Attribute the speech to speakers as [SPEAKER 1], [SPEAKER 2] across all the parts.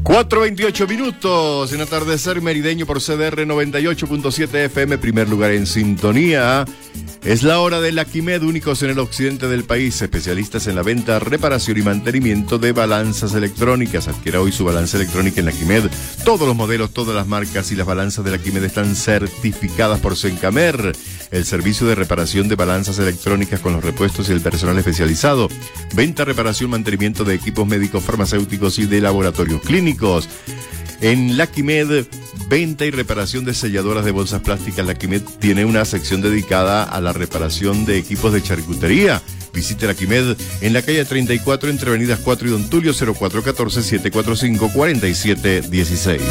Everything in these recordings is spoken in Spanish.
[SPEAKER 1] 4:28 minutos en Atardecer Merideño por CDR 98.7 FM, primer lugar en sintonía. Es la hora de Laquimed, únicos en el occidente del país, especialistas en la venta, reparación y mantenimiento de balanzas electrónicas. Adquiera hoy su balanza electrónica en Laquimed. Todos los modelos, todas las marcas y las balanzas de Laquimed están certificadas por Sencamer. El servicio de reparación de balanzas electrónicas con los repuestos y el personal especializado. Venta, reparación, mantenimiento de equipos médicos, farmacéuticos y de laboratorios clínicos. En Laquimed, venta y reparación de selladoras de bolsas plásticas. Laquimed tiene una sección dedicada a la reparación de equipos de charcutería. Visite Laquimed en la calle 34 entre avenidas 4 y Don Tulio, 0414-745-4716.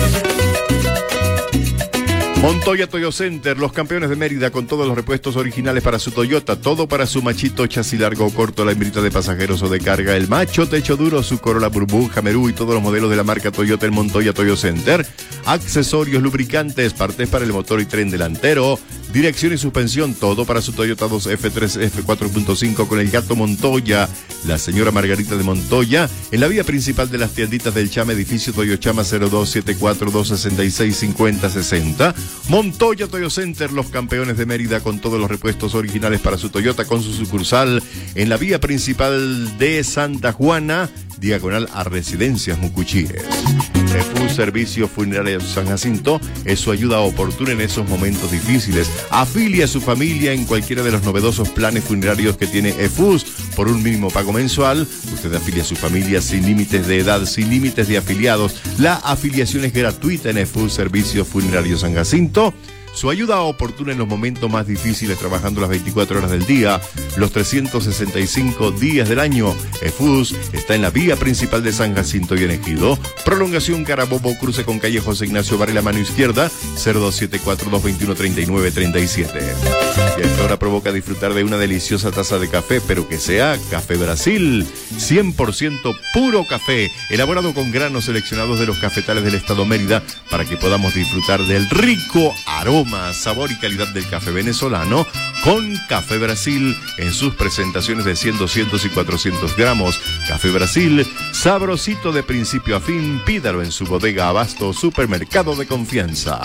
[SPEAKER 1] Montoya Toyo Center, los campeones de Mérida con todos los repuestos originales para su Toyota, todo para su machito, chasis largo o corto, la hembrita de pasajeros o de carga, el macho techo duro, su Corolla burbuja, Merú y todos los modelos de la marca Toyota en Montoya Toyo Center. Accesorios, lubricantes, partes para el motor y tren delantero, dirección y suspensión, todo para su Toyota 2F3, F4.5 con el gato Montoya, la señora Margarita de Montoya, en la vía principal de las tienditas del Chama, edificio Toyochama 0274-266-5060. Montoya Toyo Center, los campeones de Mérida con todos los repuestos originales para su Toyota, con su sucursal en la vía principal de Santa Juana, diagonal a Residencias Mucuchíes. EFU Servicio Funerario San Jacinto es su ayuda oportuna en esos momentos difíciles. Afilie a su familia en cualquiera de los novedosos planes funerarios que tiene EFUS por un mínimo pago mensual. Usted afilia a su familia sin límites de edad, sin límites de afiliados. La afiliación es gratuita en EFU Servicio Funerario San Jacinto. Su ayuda oportuna en los momentos más difíciles, trabajando las 24 horas del día, los 365 días del año. EFUS está en la vía principal de San Jacinto y en Ejido. Prolongación Carabobo, cruce con calle José Ignacio Varela, mano izquierda, 0274-221-3937. Y a esta hora provoca disfrutar de una deliciosa taza de café, pero que sea Café Brasil, 100% puro café, elaborado con granos seleccionados de los cafetales del estado Mérida, para que podamos disfrutar del rico aroma, sabor y calidad del café venezolano con Café Brasil en sus presentaciones de 100, 200 y 400 gramos. Café Brasil, sabrosito de principio a fin. Pídalo en su bodega Abasto, supermercado de confianza.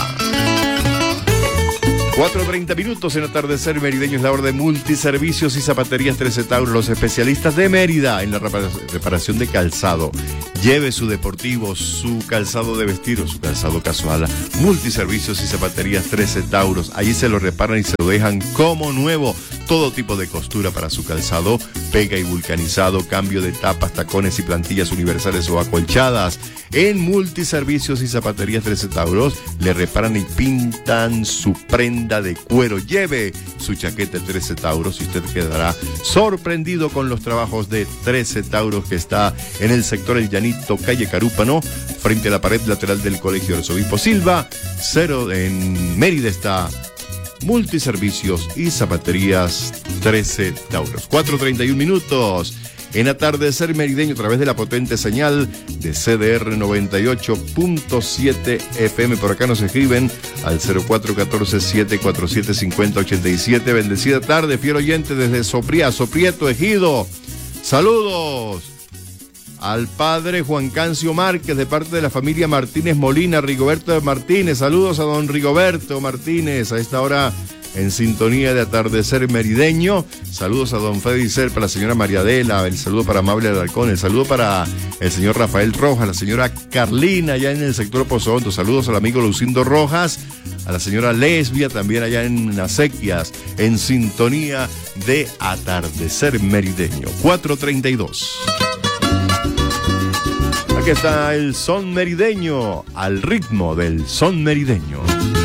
[SPEAKER 1] 4:30 minutos en Atardecer Merideño, es la hora de Multiservicios y Zapaterías 13 Tauro, los especialistas de Mérida en la reparación de calzado. Lleve su deportivo, su calzado de vestir o su calzado casual. Multiservicios y Zapaterías 13 Tauros. Allí se lo reparan y se lo dejan como nuevo. Todo tipo de costura para su calzado, pega y vulcanizado, cambio de tapas, tacones y plantillas universales o acolchadas. En Multiservicios y Zapaterías 13 Tauros le reparan y pintan su prenda de cuero. Lleve su chaqueta 13 Tauros y usted quedará sorprendido con los trabajos de 13 Tauros, que está en el sector El Llanito, calle Carúpano, frente a la pared lateral del Colegio Arzobispo Silva. En Mérida está Multiservicios y Zapaterías 13 Tauros. 4:31 minutos en Atardecer Merideño a través de la potente señal de CDR 98.7 FM. Por acá nos escriben al 0414-747-5087. Bendecida tarde, fiel oyente desde Sopriazo, Prieto, Ejido. Saludos al padre Juan Cancio Márquez de parte de la familia Martínez Molina, Rigoberto Martínez. Saludos a don Rigoberto Martínez a esta hora en sintonía de Atardecer Merideño. Saludos a don Freddy Serpa, la señora María Adela, el saludo para Amable Alarcón, el saludo para el señor Rafael Rojas, la señora Carlina allá en el sector Pozo Hondo. Saludos al amigo Lucindo Rojas, a la señora Lesbia también allá en Acequias, en sintonía de Atardecer Merideño. 4:32. Aquí está el son merideño, al ritmo del son merideño.